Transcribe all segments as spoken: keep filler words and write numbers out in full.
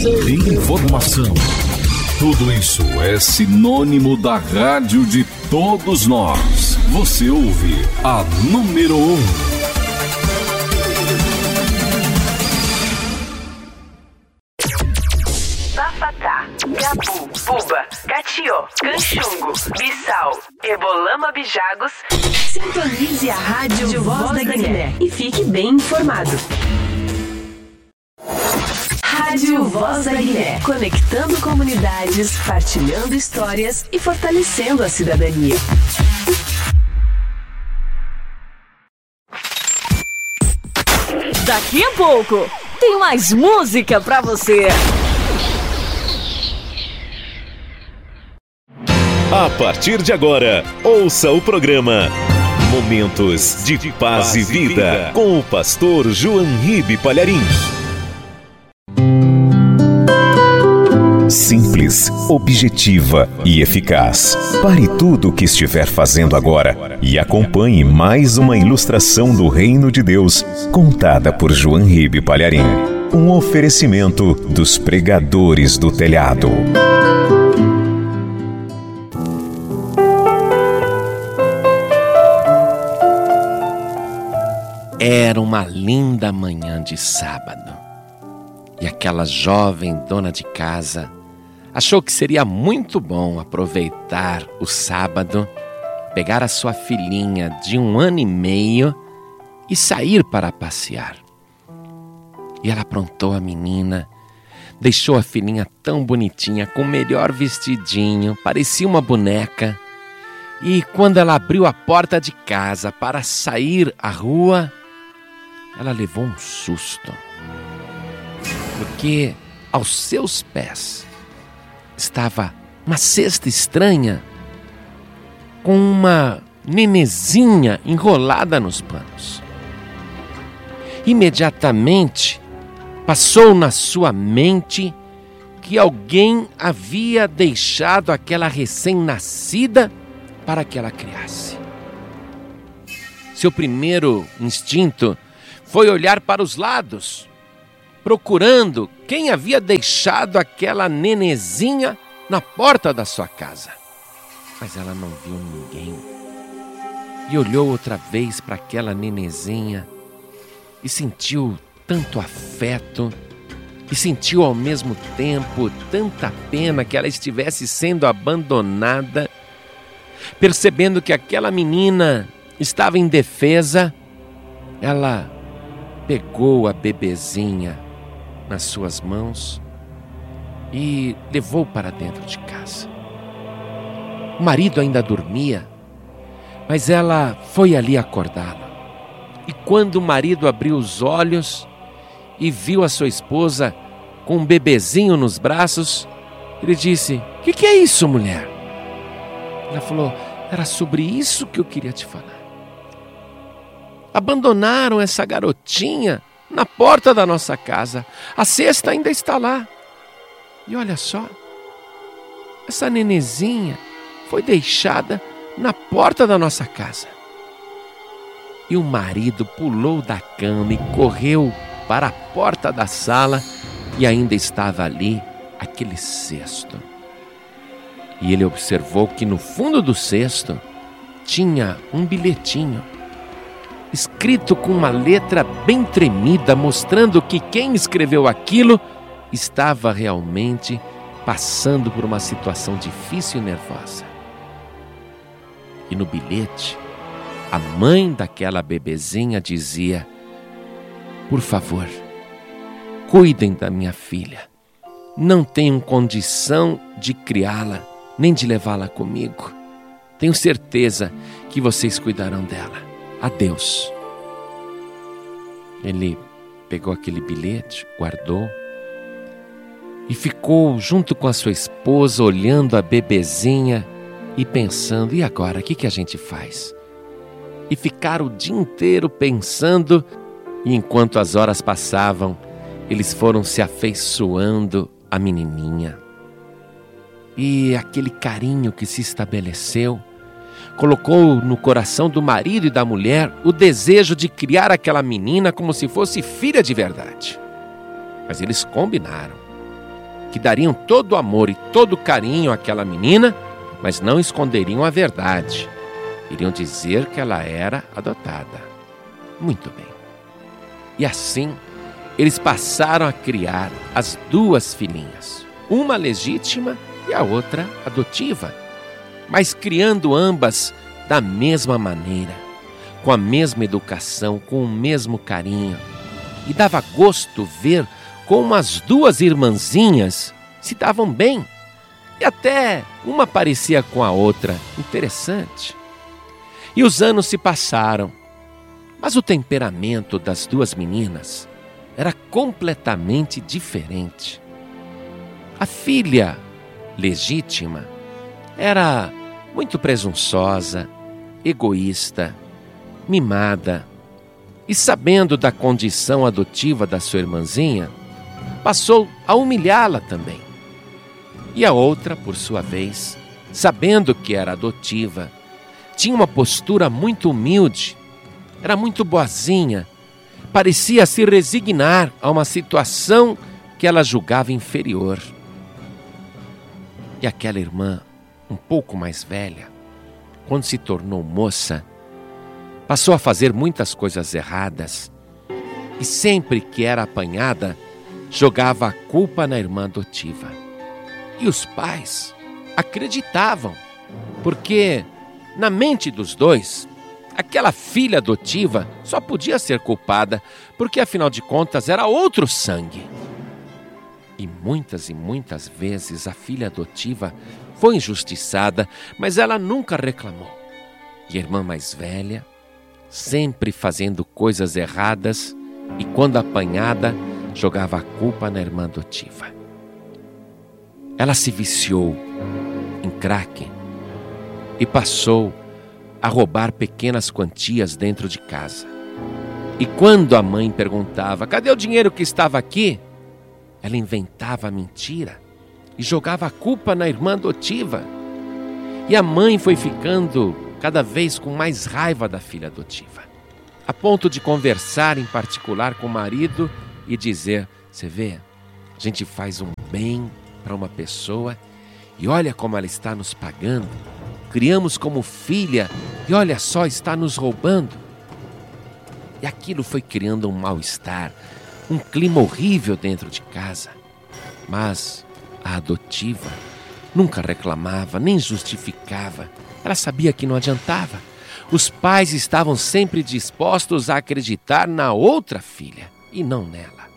e informação. Tudo isso é sinônimo da rádio de todos nós. Você ouve a número um. Bafatá, Gabu, Buba, Catió, Canchungo, Bissau, Ebolama, Bijagos. Sintonize a rádio Voz da Guiné e fique bem informado. Rádio Voz da Guiné, conectando comunidades, partilhando histórias e fortalecendo a cidadania. Daqui a pouco tem mais música pra você. A partir de agora, ouça o programa Momentos de Paz e Vida com o pastor João Ribe Palharim. Simples, objetiva e eficaz. Pare tudo o que estiver fazendo agora e acompanhe mais uma ilustração do Reino de Deus, contada por João Ribe Palharim. Um oferecimento dos pregadores do telhado. Era uma linda manhã de sábado e aquela jovem dona de casa achou que seria muito bom aproveitar o sábado, pegar a sua filhinha de um ano e meio e sair para passear. E ela aprontou a menina, deixou a filhinha tão bonitinha, com o melhor vestidinho, parecia uma boneca. E quando ela abriu a porta de casa para sair à rua, ela levou um susto, porque aos seus pés estava uma cesta estranha com uma nenezinha enrolada nos panos. Imediatamente passou na sua mente que alguém havia deixado aquela recém-nascida para que ela criasse. Seu primeiro instinto foi olhar para os lados, procurando quem havia deixado aquela nenezinha na porta da sua casa. Mas ela não viu ninguém. E olhou outra vez para aquela nenezinha e sentiu tanto afeto e sentiu ao mesmo tempo tanta pena que ela estivesse sendo abandonada. Percebendo que aquela menina estava indefesa, ela pegou a bebezinha nas suas mãos e levou para dentro de casa. O marido ainda dormia, mas ela foi ali acordá-lo. E quando o marido abriu os olhos e viu a sua esposa com um bebezinho nos braços, ele disse: "O que, que é isso, mulher?" Ela falou: "Era sobre isso que eu queria te falar. Abandonaram essa garotinha na porta da nossa casa. A cesta ainda está lá. E olha só, essa nenezinha foi deixada na porta da nossa casa." E o marido pulou da cama e correu para a porta da sala e ainda estava ali aquele cesto. E ele observou que no fundo do cesto tinha um bilhetinho, escrito com uma letra bem tremida, mostrando que quem escreveu aquilo estava realmente passando por uma situação difícil e nervosa. E no bilhete, a mãe daquela bebezinha dizia: "Por favor, cuidem da minha filha. Não tenho condição de criá-la, nem de levá-la comigo. Tenho certeza que vocês cuidarão dela. Adeus." Ele pegou aquele bilhete, guardou e ficou junto com a sua esposa, olhando a bebezinha e pensando: e agora, o que, que a gente faz? E ficaram o dia inteiro pensando, e enquanto as horas passavam, eles foram se afeiçoando à menininha. E aquele carinho que se estabeleceu colocou no coração do marido e da mulher o desejo de criar aquela menina como se fosse filha de verdade. Mas eles combinaram que dariam todo o amor e todo o carinho àquela menina, mas não esconderiam a verdade. Iriam dizer que ela era adotada. Muito bem. E assim, eles passaram a criar as duas filhinhas, uma legítima e a outra adotiva, mas criando ambas da mesma maneira, com a mesma educação, com o mesmo carinho. E dava gosto ver como as duas irmãzinhas se davam bem. E até uma parecia com a outra. Interessante. E os anos se passaram, mas o temperamento das duas meninas era completamente diferente. A filha legítima era muito presunçosa, egoísta, mimada, e sabendo da condição adotiva da sua irmãzinha, passou a humilhá-la também. E a outra, por sua vez, sabendo que era adotiva, tinha uma postura muito humilde, era muito boazinha, parecia se resignar a uma situação que ela julgava inferior. E aquela irmã, um pouco mais velha, quando se tornou moça, passou a fazer muitas coisas erradas e sempre que era apanhada, jogava a culpa na irmã adotiva. E os pais acreditavam, porque na mente dos dois, aquela filha adotiva só podia ser culpada, porque afinal de contas era outro sangue. E muitas e muitas vezes a filha adotiva foi injustiçada, mas ela nunca reclamou. E a irmã mais velha, sempre fazendo coisas erradas, e quando apanhada, jogava a culpa na irmã adotiva. Ela se viciou em crack e passou a roubar pequenas quantias dentro de casa. E quando a mãe perguntava: cadê o dinheiro que estava aqui? Ela inventava a mentira e jogava a culpa na irmã adotiva. E a mãe foi ficando cada vez com mais raiva da filha adotiva, a ponto de conversar em particular com o marido e dizer: você vê, a gente faz um bem para uma pessoa e olha como ela está nos pagando. Criamos como filha e olha só, está nos roubando. E aquilo foi criando um mal-estar, um clima horrível dentro de casa. Mas a adotiva nunca reclamava, nem justificava. Ela sabia que não adiantava. Os pais estavam sempre dispostos a acreditar na outra filha e não nela.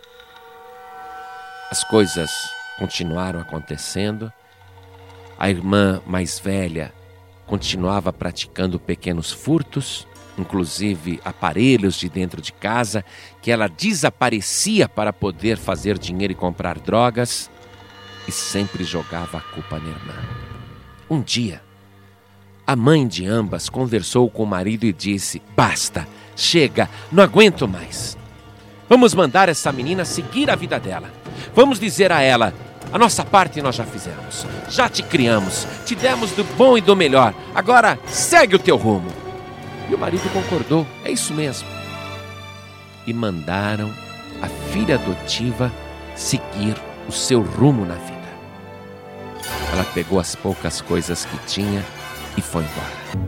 As coisas continuaram acontecendo. A irmã mais velha continuava praticando pequenos furtos, inclusive aparelhos de dentro de casa, que ela desaparecia para poder fazer dinheiro e comprar drogas, e sempre jogava a culpa na irmã. Um dia, a mãe de ambas conversou com o marido e disse: basta, chega, não aguento mais. Vamos mandar essa menina seguir a vida dela. Vamos dizer a ela: a nossa parte nós já fizemos, já te criamos, te demos do bom e do melhor, agora segue o teu rumo. E o marido concordou, é isso mesmo. E mandaram a filha adotiva seguir o seu rumo na vida. Ela pegou as poucas coisas que tinha e foi embora.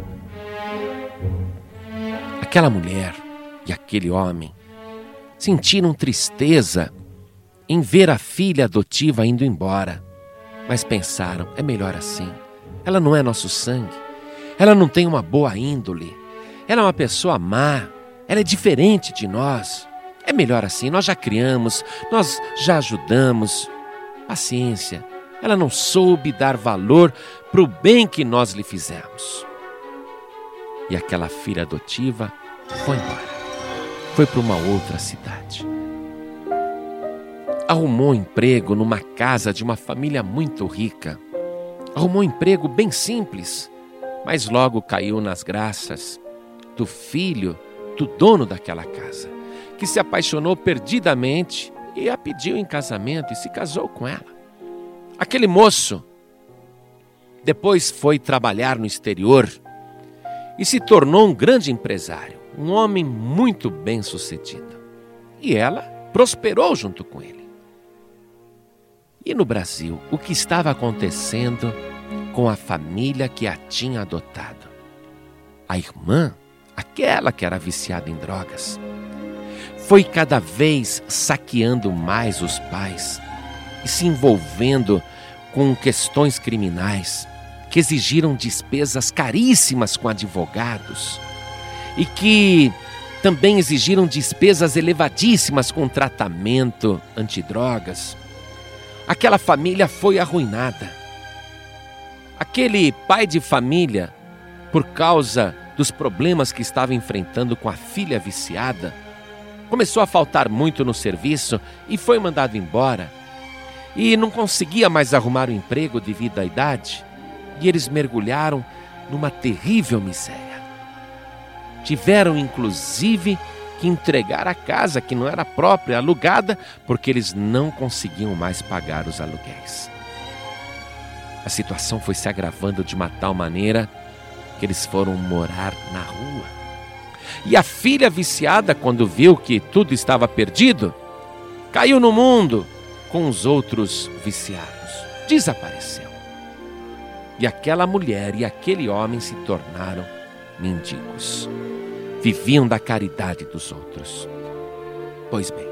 Aquela mulher e aquele homem sentiram tristeza em ver a filha adotiva indo embora, mas pensaram: é melhor assim. Ela não é nosso sangue, ela não tem uma boa índole, ela é uma pessoa má, ela é diferente de nós. É melhor assim, nós já criamos, nós já ajudamos. Paciência, ela não soube dar valor para o bem que nós lhe fizemos. E aquela filha adotiva foi embora, foi para uma outra cidade. Arrumou emprego numa casa de uma família muito rica. Arrumou um emprego bem simples, mas logo caiu nas graças do filho do dono daquela casa, que se apaixonou perdidamente e a pediu em casamento e se casou com ela. Aquele moço depois foi trabalhar no exterior e se tornou um grande empresário, um homem muito bem-sucedido. E ela prosperou junto com ele. E no Brasil, o que estava acontecendo com a família que a tinha adotado? A irmã, aquela que era viciada em drogas, foi cada vez saqueando mais os pais e se envolvendo com questões criminais que exigiram despesas caríssimas com advogados e que também exigiram despesas elevadíssimas com tratamento antidrogas. Aquela família foi arruinada. Aquele pai de família, por causa dos problemas que estava enfrentando com a filha viciada, começou a faltar muito no serviço e foi mandado embora. E não conseguia mais arrumar um emprego devido à idade. E eles mergulharam numa terrível miséria. Tiveram, inclusive, que entregar a casa que não era própria, alugada, porque eles não conseguiam mais pagar os aluguéis. A situação foi se agravando de uma tal maneira que eles foram morar na rua. E a filha viciada, quando viu que tudo estava perdido, caiu no mundo com os outros viciados. Desapareceu. E aquela mulher e aquele homem se tornaram mendigos. Viviam da caridade dos outros. Pois bem,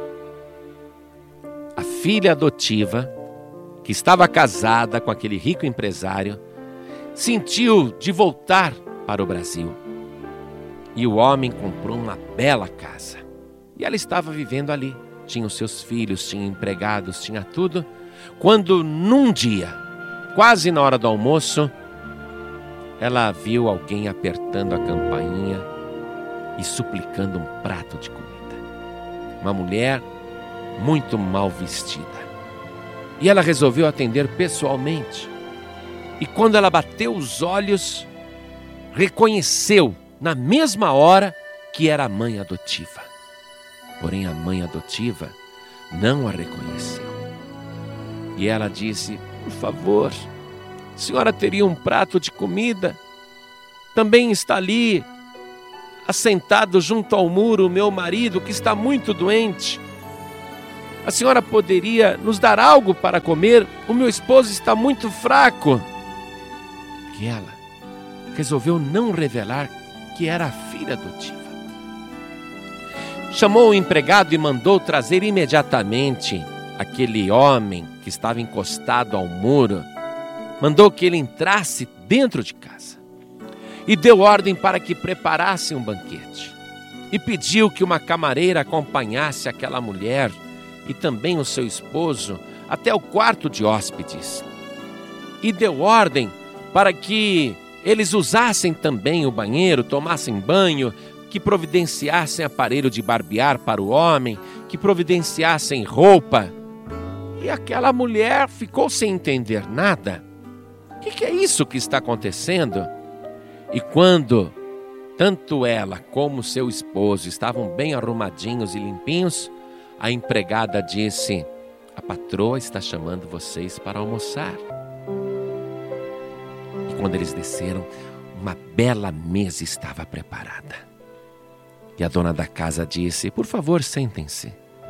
a filha adotiva, que estava casada com aquele rico empresário, sentiu de voltar para o Brasil. E o homem comprou uma bela casa. E ela estava vivendo ali. Tinha os seus filhos, tinha empregados, tinha tudo. Quando num dia, quase na hora do almoço, ela viu alguém apertando a campainha e suplicando um prato de comida. Uma mulher muito mal vestida. E ela resolveu atender pessoalmente. E quando ela bateu os olhos, reconheceu na mesma hora que era a mãe adotiva. Porém, a mãe adotiva não a reconheceu. E ela disse: por favor, a senhora teria um prato de comida? Também está ali, assentado junto ao muro, o meu marido, que está muito doente. A senhora poderia nos dar algo para comer? O meu esposo está muito fraco. E ela resolveu não revelar que era a filha adotiva. Chamou o empregado e mandou trazer imediatamente aquele homem que estava encostado ao muro. Mandou que ele entrasse dentro de casa e deu ordem para que preparasse um banquete. E pediu que uma camareira acompanhasse aquela mulher e também o seu esposo até o quarto de hóspedes. E deu ordem para que eles usassem também o banheiro, tomassem banho, que providenciassem aparelho de barbear para o homem, que providenciassem roupa. E aquela mulher ficou sem entender nada. O que, que é isso que está acontecendo? E quando tanto ela como seu esposo estavam bem arrumadinhos e limpinhos, a empregada disse: a patroa está chamando vocês para almoçar. E quando eles desceram, uma bela mesa estava preparada. E a dona da casa disse: por favor, sentem-se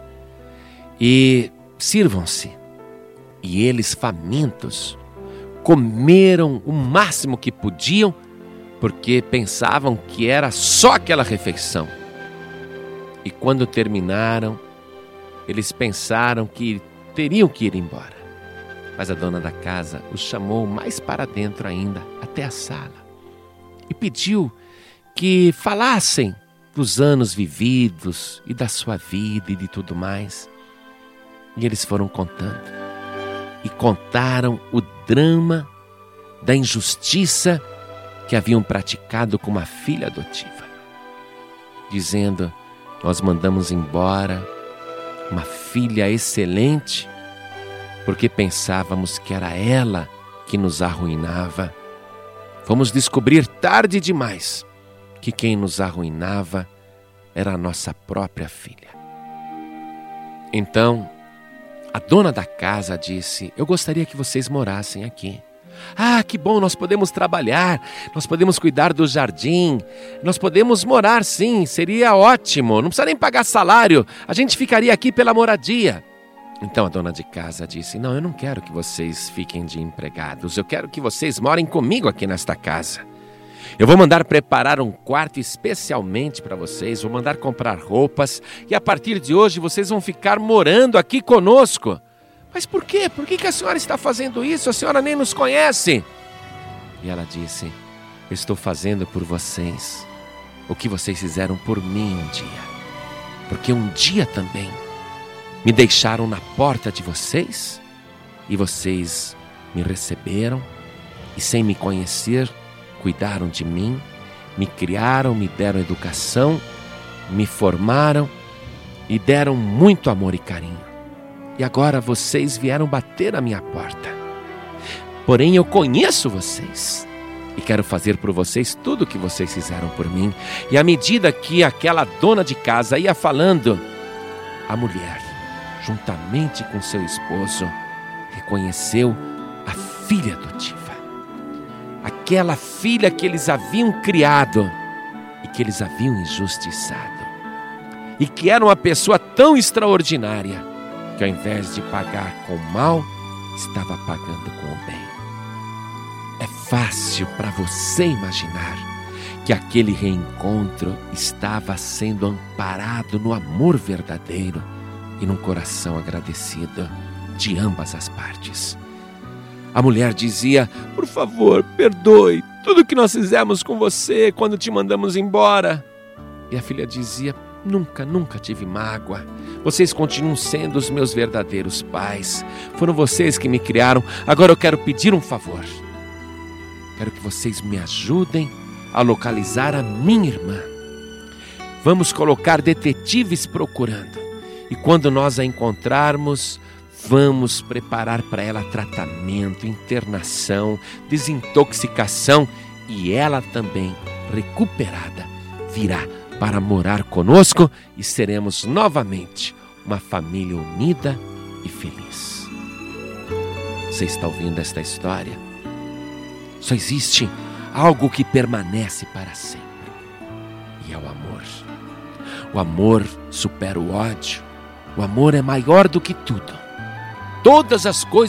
e sirvam-se. E eles, famintos, comeram o máximo que podiam, porque pensavam que era só aquela refeição. E quando terminaram, eles pensaram que teriam que ir embora. Mas a dona da casa os chamou mais para dentro ainda, até a sala, e pediu que falassem dos anos vividos e da sua vida e de tudo mais. E eles foram contando. E contaram o drama da injustiça que haviam praticado com uma filha adotiva. Dizendo: nós mandamos embora uma filha excelente porque pensávamos que era ela que nos arruinava. Fomos descobrir tarde demais que quem nos arruinava era a nossa própria filha. Então, a dona da casa disse: eu gostaria que vocês morassem aqui. Ah, que bom, nós podemos trabalhar, nós podemos cuidar do jardim, nós podemos morar sim, seria ótimo, não precisa nem pagar salário, a gente ficaria aqui pela moradia. Então a dona de casa disse: não, eu não quero que vocês fiquem de empregados. Eu quero que vocês morem comigo aqui nesta casa. Eu vou mandar preparar um quarto especialmente para vocês. Vou mandar comprar roupas. E a partir de hoje vocês vão ficar morando aqui conosco. Mas por quê? Por que que a senhora está fazendo isso? A senhora nem nos conhece. E ela disse: eu estou fazendo por vocês o que vocês fizeram por mim um dia. Porque um dia também me deixaram na porta de vocês e vocês me receberam e, sem me conhecer, cuidaram de mim, me criaram, me deram educação, me formaram e deram muito amor e carinho. E agora vocês vieram bater a minha porta. Porém, eu conheço vocês e quero fazer por vocês tudo o que vocês fizeram por mim. E à medida que aquela dona de casa ia falando, a mulher, juntamente com seu esposo, reconheceu a filha adotiva. Aquela filha que eles haviam criado e que eles haviam injustiçado. E que era uma pessoa tão extraordinária que, ao invés de pagar com o mal, estava pagando com o bem. É fácil para você imaginar que aquele reencontro estava sendo amparado no amor verdadeiro e num coração agradecido de ambas as partes. A mulher dizia: por favor, perdoe tudo que nós fizemos com você quando te mandamos embora. E a filha dizia: nunca, nunca tive mágoa. Vocês continuam sendo os meus verdadeiros pais. Foram vocês que me criaram. Agora eu quero pedir um favor. Quero que vocês me ajudem a localizar a minha irmã. Vamos colocar detetives procurando. E quando nós a encontrarmos, vamos preparar para ela tratamento, internação, desintoxicação. E ela também, recuperada, virá para morar conosco e seremos novamente uma família unida e feliz. Você está ouvindo esta história? Só existe algo que permanece para sempre, e é o amor. O amor supera o ódio. O amor é maior do que tudo. Todas as coisas